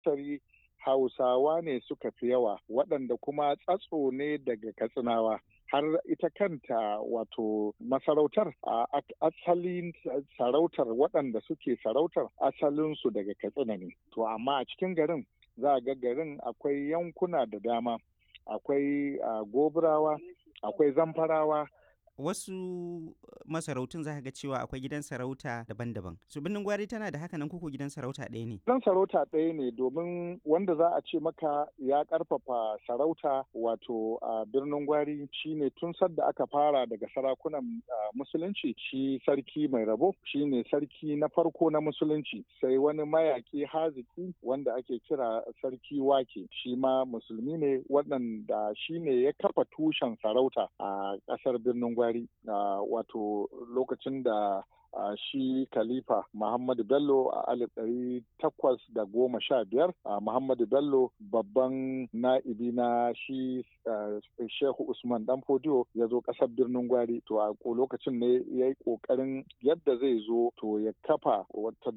Tari Hausawa ne suka fi yawa waɗanda kuma tsatso ne daga Katsinawa. Har ita kanta wato masarautar a asalin sarautar waɗanda suke sarautar asalinsu daga Katsina ne. To amma a cikin garin za a ga garin akwai yankuna da dama. Akwai Gobirawa, akwai Zamfarawa. Wasu masarautun za ka ga cewa akwai gidan sarauta daban-daban. Su Birnin Gwari tana da haka nan koko gidan sarauta ɗaya ne? Gidan sarauta ɗaya ne domin wanda za a ce maka ya ƙarfafa sarauta wato a Birnin Gwari shine tun sadda aka fara daga sarakunan musulunci shi sarki mai rabo shine sarki na farko na musulunci sai wani mayaki haziki wanda ake kira sarki wake shi ma musulmi ne waɗanda shine ya kafa tushen sarauta a ƙasar Birnin Gwari. Wato lokacin da shi Khalifa Muhammadu Bello a 1815 Muhammadu Bello babban na'ibi na shi Shehu Usman Dan Fodiyo ya zo ƙasar Birnin Gwari to a lokacin ne ya yi ƙoƙarin yadda zai zo to ya kafa wata